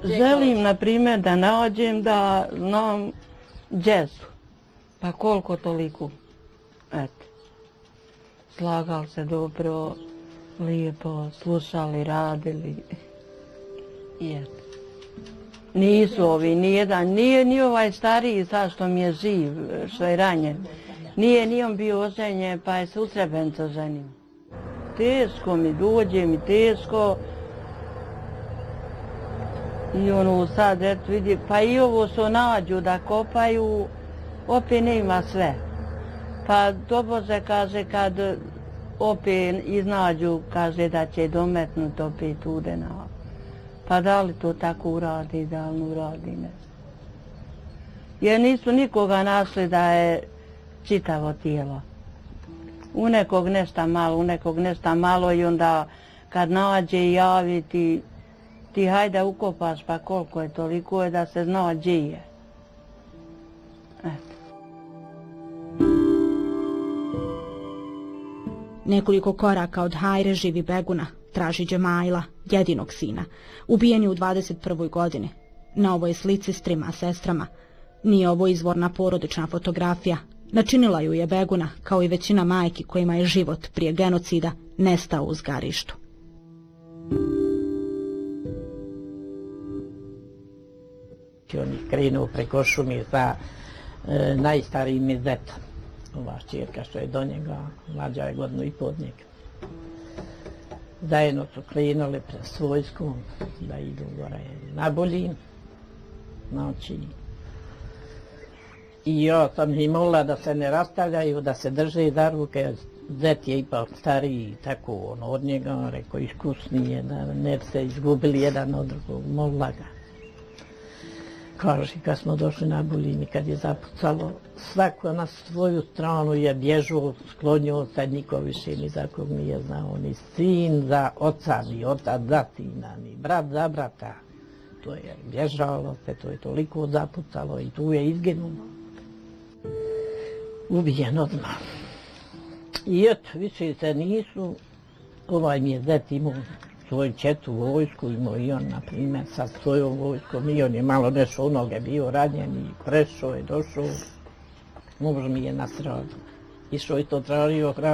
Želim, na primjer, da nađem da znam džezu. Pa koliko toliko. Eto. Slagali se dobro, lijepo, slušali, radili. I eto. Nisu ovi, nijedan, nije ni ovaj stariji sad što mi je živ, što je ranjen. Nije ni on bio oženjen, pa je se u Srebrenicu ženio. Teško mi, dođe mi teško. I ono sad, eto vidi, pa i ovo što nađu da kopaju, opet ne ima sve. Pa tobože kaže kad opet iznađu, kaže da će dometnut opet udena. Pa da li to tako uradi, da li uradi, ne znam. Jer nisu nikoga našli da je čitavo tijelo. U nekog nešto malo i onda kad nađe i javi ti hajde ukopaš pa koliko je, toliko je da se zna gdje je. Eto. Nekoliko koraka od Hajre živi Beguna, traži Džemajla, jedinog sina, ubijen je u 21. godini. Na ovoj slici s 3 sestrama. Nije ovo izvorna porodična fotografija. Načinila ju je Beguna, kao i većina majki kojima je život prije genocida nestao u zgarištu. On je krenuo preko šumi sa najstarijim je zeta. Ova šćerka što je do njega, mlađa je 1,5 godina od njega. Zajedno su krenuli pred vojskom da idu gore na Boljin. Znači, i ja sam ih molila da se ne rastavljaju, da se drže za ruke. Zet je ipak stariji, tako od njega, rekao iskusnije, da ne se izgubili jedan od drugog, molila ga. Kaže, kad smo došli na Boljin, kad je zapucalo, svako na svoju stranu je bježao, sklonio se, niko više ni za kog nije znao, ni sin za oca, ni otac za sina, ni brat za brata. To je bježalo se, to je toliko zapucalo i tu je izginulo. Ubijen odmah. I eto, više se nisu, ovaj mi je zet imao svoju četu vojsku, imao i on, na primjer, sa svojom vojskom, i on je malo nešto u noge bio ranjen i prešao je, došao, muž mi je na sradu. Išao je to tražio hranu.